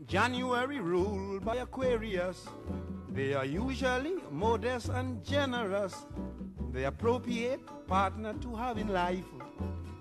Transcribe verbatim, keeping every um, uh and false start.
January ruled by Aquarius. They are usually modest and generous. The appropriate partner to have in life.